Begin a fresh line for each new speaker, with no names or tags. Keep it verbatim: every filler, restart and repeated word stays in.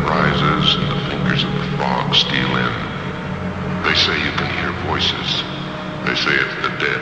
rises and the fingers of the fog steal in. They say you can hear voices. They say it's the dead.